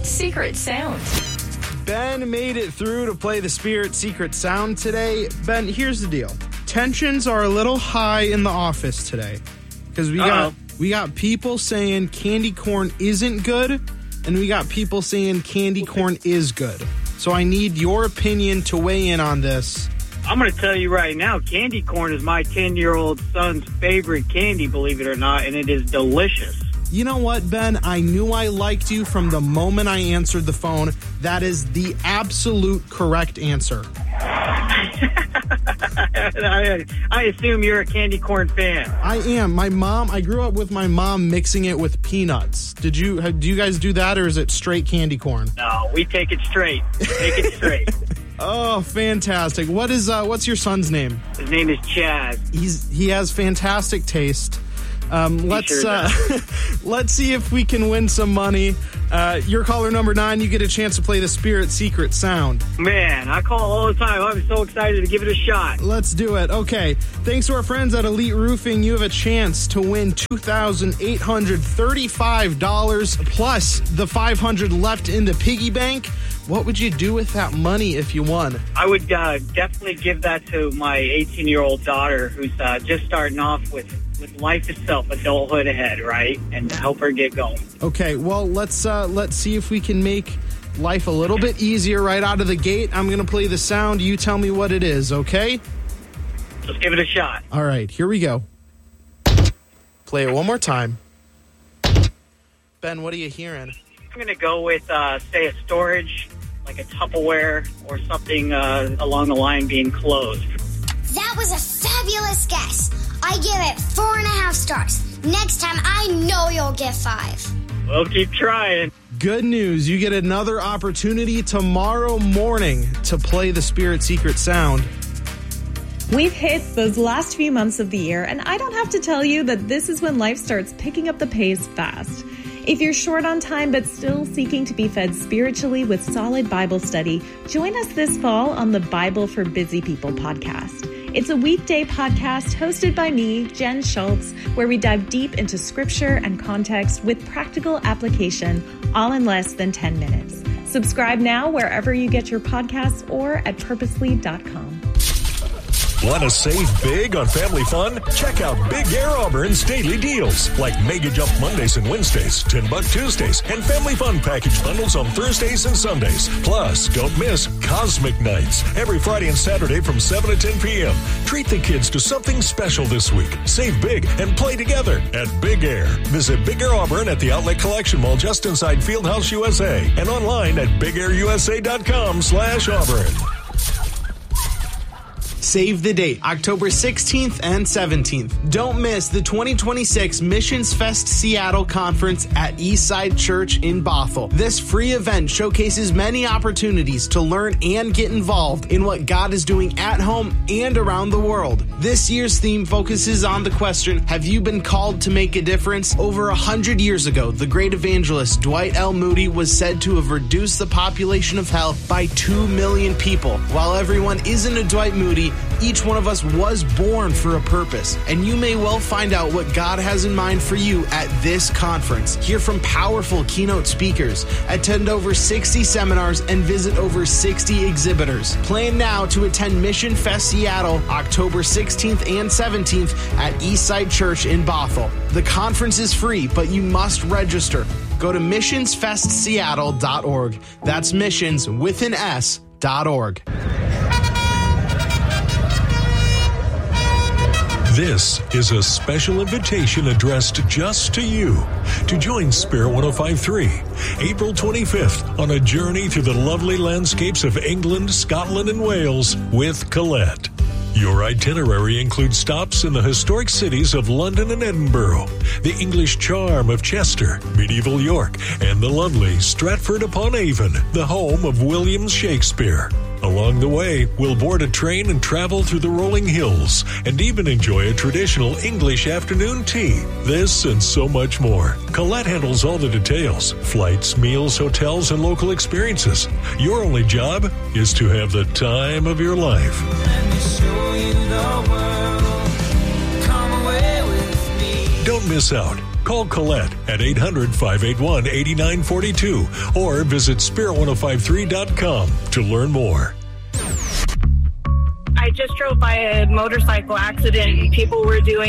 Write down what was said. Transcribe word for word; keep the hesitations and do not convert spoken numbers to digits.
Secret Sound. Ben made it through to play the Spirit Secret Sound today. Ben, here's the deal. Tensions are a little high in the office today because we got we got people saying candy corn isn't good, and we got people saying candy corn is good. So I need your opinion to weigh in on this. I'm going to tell you right now, candy corn is my ten-year-old son's favorite candy, believe it or not, and it is delicious. You know what, Ben? I knew I liked you from the moment I answered the phone. That is the absolute correct answer. I, I assume you're a candy corn fan. I am. My mom, I grew up with my mom mixing it with peanuts. Did you, do you guys do that, or is it straight candy corn? No, we take it straight. Take it straight. Oh, fantastic. What is, uh, what's your son's name? His name is Chaz. He's, he has fantastic taste. Um, let's sure uh, let's see if we can win some money. Uh, you're caller number nine. You get a chance to play the Spirit Secret Sound. Man, I call all the time. I'm so excited to give it a shot. Let's do it. Okay. Thanks to our friends at Elite Roofing, you have a chance to win two thousand eight hundred thirty-five dollars plus the five hundred dollars left in the piggy bank. What would you do with that money if you won? I would uh, definitely give that to my eighteen-year-old daughter who's uh, just starting off with, with life itself, adulthood ahead, right? And help her get going. Okay, well, let's uh, let's see if we can make life a little bit easier right out of the gate. I'm going to play the sound. You tell me what it is, okay? Let's give it a shot. All right, here we go. Play it one more time. Ben, what are you hearing? I'm going to go with, uh, say, a storage, like a Tupperware or something uh, along the line being closed. That was a fabulous guess. I give it four and a half stars. Next time, I know you'll get five. We'll keep trying. Good news. You get another opportunity tomorrow morning to play the Spirit Secret Sound. We've hit those last few months of the year, and I don't have to tell you that this is when life starts picking up the pace fast. If you're short on time but still seeking to be fed spiritually with solid Bible study, join us this fall on the Bible for Busy People podcast. It's a weekday podcast hosted by me, Jen Schultz, where we dive deep into scripture and context with practical application, all in less than ten minutes. Subscribe now wherever you get your podcasts or at purposely dot com. Want to save big on family fun? Check out Big Air Auburn's daily deals, like Mega Jump Mondays and Wednesdays, ten buck Tuesdays, and Family Fun package bundles on Thursdays and Sundays. Plus, don't miss Cosmic Nights every Friday and Saturday from seven to ten p.m. Treat the kids to something special this week. Save big and play together at Big Air. Visit Big Air Auburn at the Outlet Collection Mall just inside Fieldhouse U S A and online at big air u s a dot com slash Auburn. Save the date, October sixteenth and seventeenth. Don't miss the twenty twenty-six Missions Fest Seattle Conference at Eastside Church in Bothell. This free event showcases many opportunities to learn and get involved in what God is doing at home and around the world. This year's theme focuses on the question, have you been called to make a difference? Over a hundred years ago, the great evangelist Dwight L. Moody was said to have reduced the population of hell by two million people. While everyone isn't a Dwight Moody, each one of us was born for a purpose, and you may well find out what God has in mind for you at this conference. Hear from powerful keynote speakers, attend over sixty seminars, and visit over sixty exhibitors. Plan now to attend Mission Fest Seattle October sixteenth and seventeenth at Eastside Church in Bothell. The conference is free, but you must register. Go to missions fest seattle dot org. That's missions with an S dot org. This is a special invitation addressed just to you to join Spirit one oh five point three, April twenty-fifth, on a journey through the lovely landscapes of England, Scotland, and Wales with Colette. Your itinerary includes stops in the historic cities of London and Edinburgh, the English charm of Chester, medieval York, and the lovely Stratford-upon-Avon, the home of William Shakespeare. Along the way, we'll board a train and travel through the rolling hills and even enjoy a traditional English afternoon tea. This and so much more. Colette handles all the details: flights, meals, hotels, and local experiences. Your only job is to have the time of your life. Let me show you the world. Come away with me. Don't miss out. Call Colette at eight hundred, five eight one, eight nine four two or visit spirit ten fifty-three dot com to learn more. I just drove by a motorcycle accident and people were doing